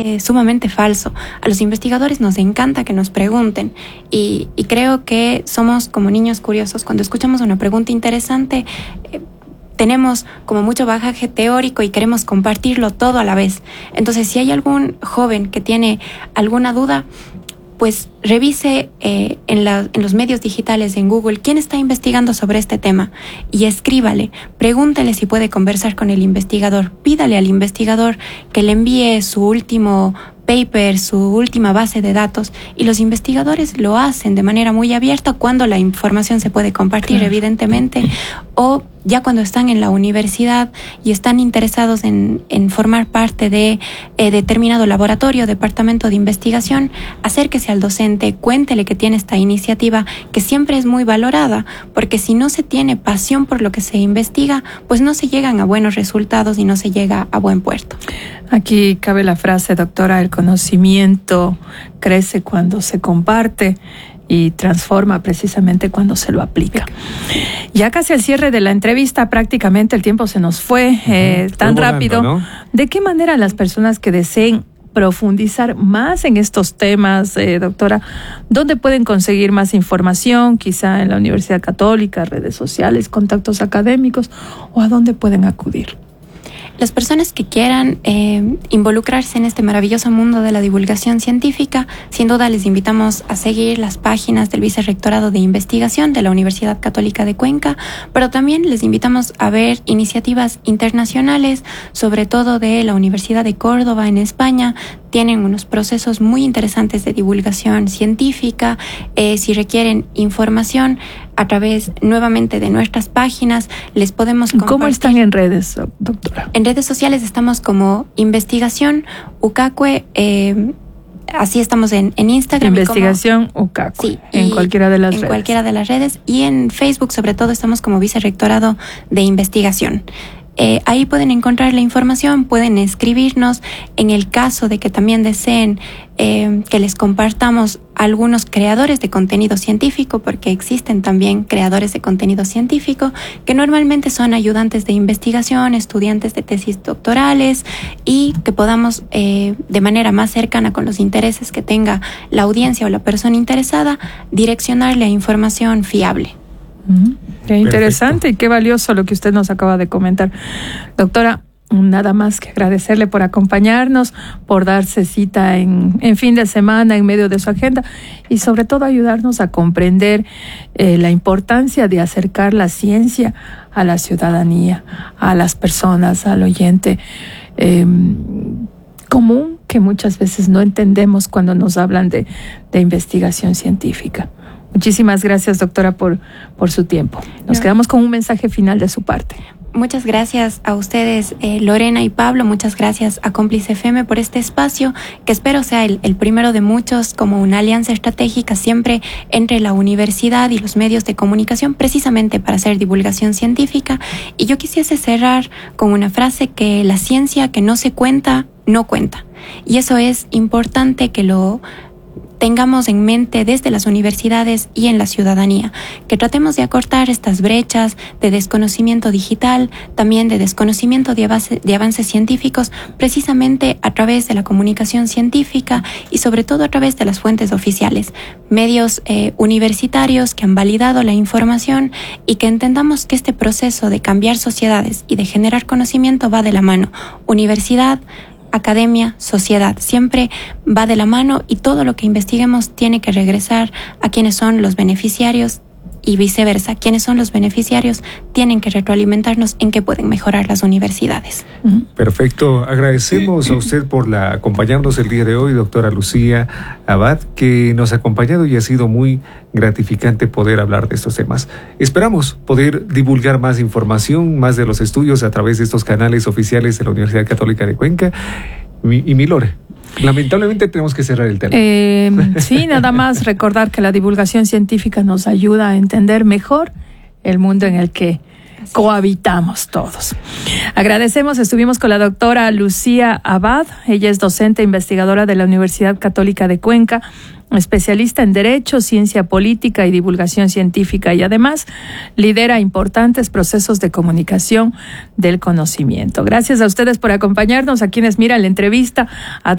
sumamente falso. A los investigadores nos encanta que nos pregunten y creo que somos como niños curiosos. Cuando escuchamos una pregunta interesante, tenemos como mucho bagaje teórico y queremos compartirlo todo a la vez. Entonces, si hay algún joven que tiene alguna duda, pues revise en los medios digitales, en Google, quién está investigando sobre este tema y escríbale, pregúntele si puede conversar con el investigador, pídale al investigador que le envíe su último paper, su última base de datos, y los investigadores lo hacen de manera muy abierta cuando la información se puede compartir, claro, evidentemente, o ya cuando están en la universidad y están interesados en formar parte de determinado laboratorio, departamento de investigación, acérquese al docente, cuéntele que tiene esta iniciativa que siempre es muy valorada, porque si no se tiene pasión por lo que se investiga, pues no se llegan a buenos resultados y no se llega a buen puerto. Aquí cabe la frase, doctora, el conocimiento crece cuando se comparte y transforma precisamente cuando se lo aplica. Ya casi al cierre de la entrevista, prácticamente el tiempo se nos fue tan rápido. ¿No? ¿De qué manera las personas que deseen profundizar más en estos temas, doctora, dónde pueden conseguir más información? Quizá en la Universidad Católica, redes sociales, contactos académicos, o a dónde pueden acudir. Las personas que quieran involucrarse en este maravilloso mundo de la divulgación científica, sin duda les invitamos a seguir las páginas del Vicerrectorado de Investigación de la Universidad Católica de Cuenca, pero también les invitamos a ver iniciativas internacionales, sobre todo de la Universidad de Córdoba en España. Tienen unos procesos muy interesantes de divulgación científica. Si requieren información a través nuevamente de nuestras páginas, les podemos compartir. ¿Cómo están en redes, doctora? En redes sociales estamos como Investigación UCACUE, así estamos en Instagram. Investigación UCACUE, sí, en cualquiera de las redes. En cualquiera de las redes, y en Facebook sobre todo estamos como Vicerrectorado de Investigación. Ahí pueden encontrar la información, pueden escribirnos en el caso de que también deseen que les compartamos algunos creadores de contenido científico, porque existen también creadores de contenido científico que normalmente son ayudantes de investigación, estudiantes de tesis doctorales, y que podamos de manera más cercana con los intereses que tenga la audiencia o la persona interesada, direccionarle a información fiable. Qué interesante. Perfecto. Y qué valioso lo que usted nos acaba de comentar. Doctora, nada más que agradecerle por acompañarnos, por darse cita en fin de semana en medio de su agenda, y sobre todo ayudarnos a comprender la importancia de acercar la ciencia a la ciudadanía, a las personas, al oyente común, que muchas veces no entendemos cuando nos hablan de investigación científica. Muchísimas gracias, doctora, por su tiempo. Nos quedamos con un mensaje final de su parte. Muchas gracias a ustedes, Lorena y Pablo. Muchas gracias a Cómplice FM por este espacio, que espero sea el primero de muchos, como una alianza estratégica siempre entre la universidad y los medios de comunicación, precisamente para hacer divulgación científica. Y yo quisiese cerrar con una frase: que la ciencia que no se cuenta, no cuenta. Y eso es importante que lo tengamos en mente desde las universidades y en la ciudadanía, que tratemos de acortar estas brechas de desconocimiento digital, también de desconocimiento de avances científicos, precisamente a través de la comunicación científica y sobre todo a través de las fuentes oficiales, medios universitarios que han validado la información, y que entendamos que este proceso de cambiar sociedades y de generar conocimiento va de la mano. Universidad, academia, sociedad, siempre va de la mano, y todo lo que investiguemos tiene que regresar a quienes son los beneficiarios y viceversa. Quienes son los beneficiarios tienen que retroalimentarnos en qué pueden mejorar las universidades. Perfecto. Agradecemos a usted por acompañarnos el día de hoy, doctora Lucía Abad, que nos ha acompañado, y ha sido muy gratificante poder hablar de estos temas. Esperamos poder divulgar más información, más de los estudios a través de estos canales oficiales de la Universidad Católica de Cuenca. Y mi Lore, lamentablemente tenemos que cerrar el tema. Sí, nada más recordar que la divulgación científica nos ayuda a entender mejor el mundo en el que cohabitamos todos. Agradecemos, estuvimos con la doctora Lucía Abad. Ella es docente e investigadora de la Universidad Católica de Cuenca, especialista en Derecho, Ciencia Política y Divulgación Científica, y además lidera importantes procesos de comunicación del conocimiento. Gracias a ustedes por acompañarnos, a quienes miran la entrevista a